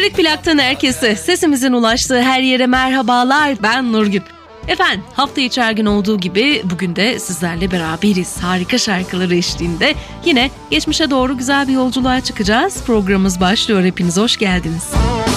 Tek Plak'tan herkese, sesimizin ulaştığı her yere merhabalar. Ben Nurgül. Efendim, hafta içi her gün olduğu gibi bugün de sizlerle beraberiz. Harika şarkıları eşliğinde yine geçmişe doğru güzel bir yolculuğa çıkacağız. Programımız başlıyor. Hepiniz hoş geldiniz.